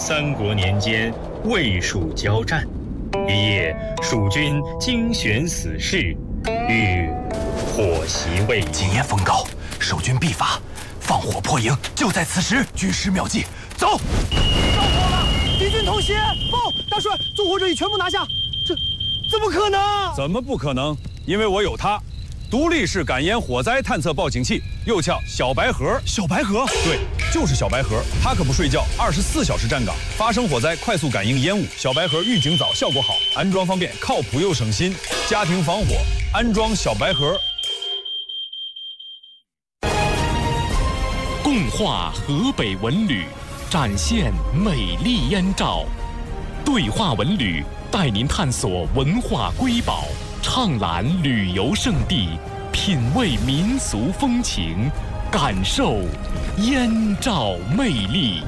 三国年间魏蜀交战，一夜蜀军精选死士，欲火袭魏。 今夜风高，守军必发，放火破营就在此时。军师妙计，走！ 着火了！敌军偷袭！报，大帅，纵火者已全部拿下。这怎么可能？ 怎么不可能？因为我有它。 独立式感烟火灾探测报警器，又叫小白盒。 小白盒， 对，就是小白盒。它可不睡觉，24小时站岗，发生火灾快速感应烟雾。小白盒预警早，效果好，安装方便，靠谱又省心。家庭防火，安装小白盒。 共话河北文旅，展现美丽燕赵。对话文旅带您探索文化瑰宝。 畅览旅游胜地，品味民俗风情，感受燕赵魅力。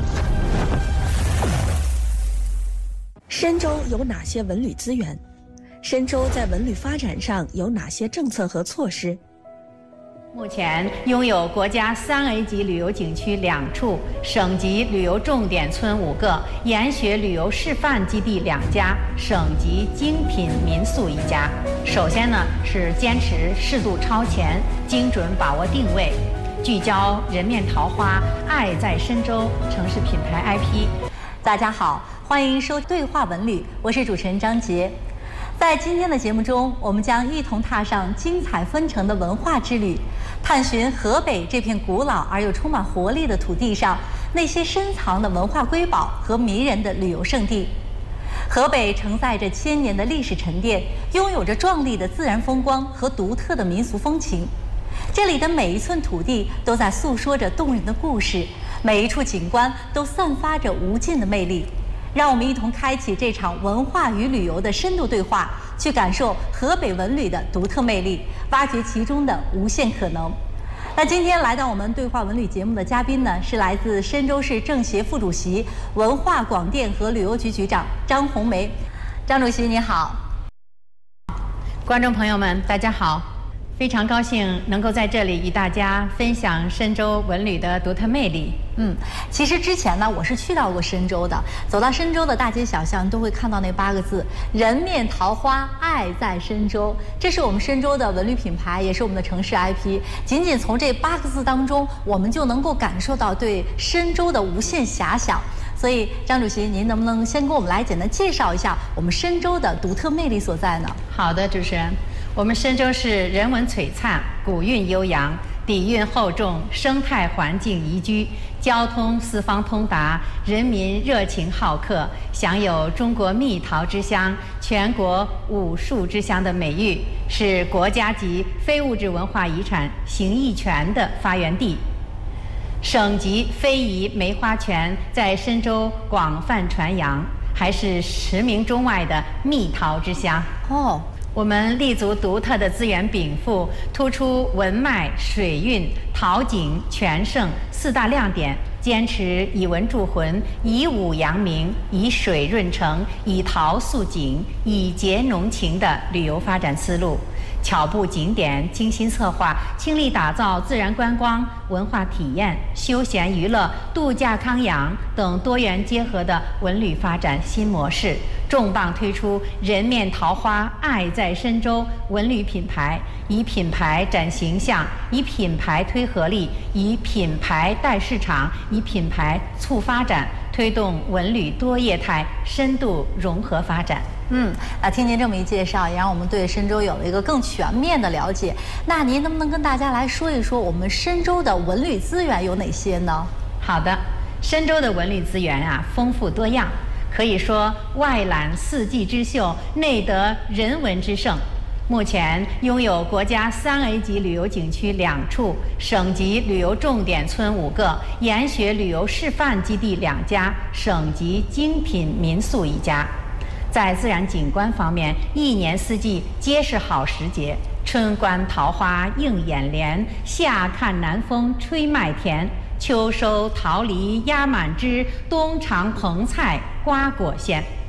深州有哪些文旅资源？深州在文旅发展上有哪些政策和措施？ 目前拥有国家3A 级旅游景区2处，省级旅游重点村5个，研学旅游示范基地2家，省级精品民宿1家。首先呢是坚持适度超前，精准把握定位，聚焦人面桃花、爱在深州城市品牌 IP。 大家好，欢迎收对话文旅，我是主持人张杰。 在今天的节目中，我们将一同踏上精彩纷呈的文化之旅，探寻河北这片古老而又充满活力的土地上那些深藏的文化瑰宝和迷人的旅游胜地。河北承载着1000年的历史沉淀，拥有着壮丽的自然风光和独特的民俗风情。这里的每一寸土地都在诉说着动人的故事，每一处景观都散发着无尽的魅力。 让我们一同开启这场文化与旅游的深度对话，去感受河北文旅的独特魅力，挖掘其中的无限可能。那今天来到我们对话文旅节目的嘉宾呢，是来自深州市政协副主席、文化广电和旅游局局长张红梅。张主席你好， 观众朋友们大家好。 非常高兴能够在这里与大家分享深州文旅的独特魅力。 其实之前呢，我是去到过深州的，走到深州的大街小巷，都会看到那8个字“人面桃花，爱在深州”。这是我们深州的文旅品牌，也是我们的城市 IP。仅仅从这8个字当中，我们就能够感受到对深州的无限遐想。所以，张主席，您能不能先给我们来简单介绍一下我们深州的独特魅力所在呢？ 好的，主持人。 我们深州市人文璀璨，古韵悠扬，底蕴厚重，生态环境宜居，交通四方通达，人民热情好客，享有“中国蜜桃之乡”、“全国武术之乡”的美誉，是国家级非物质文化遗产形意泉的发源地。省级非遗梅花泉在深州广泛传扬，还是驰名中外的蜜桃之乡。 哦。 我们立足独特的资源禀赋，突出文脉、水韵、陶景、全胜4大亮点，坚持以文铸魂、以武扬名、以水润城、以陶塑景、以节浓情的旅游发展思路。 巧布景点，精心策划，倾力打造自然观光、文化体验、休闲娱乐、度假康养等多元结合的文旅发展新模式，重磅推出“人面桃花，爱在深州”文旅品牌，以品牌展形象，以品牌推合力，以品牌带市场，以品牌促发展，推动文旅多业态深度融合发展。 听您这么一介绍，也让我们对深州有了一个更全面的了解。那您能不能跟大家来说一说我们深州的文旅资源有哪些呢？ 好的，深州的文旅资源丰富多样，可以说外揽四季之秀，内得人文之盛。目前拥有国家3A 级旅游景区2处，省级旅游重点村5个，研学旅游示范基地2家，省级精品民宿1家。 在自然景观方面，一年四季皆是好时节。春观桃花映眼帘，夏看南风吹麦田，秋收桃梨压满枝，冬尝蓬菜瓜果鲜。